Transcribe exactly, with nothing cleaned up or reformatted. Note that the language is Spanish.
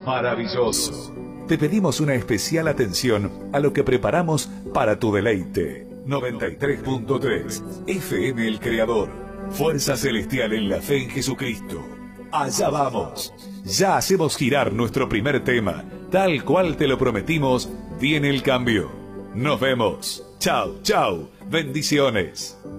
maravilloso. Te pedimos una especial atención a lo que preparamos para tu deleite. noventa y tres punto tres F M El Creador. Fuerza celestial en la fe en Jesucristo. Allá vamos. Ya hacemos girar nuestro primer tema. Tal cual te lo prometimos, viene el cambio. Nos vemos. Chao, chao. Bendiciones.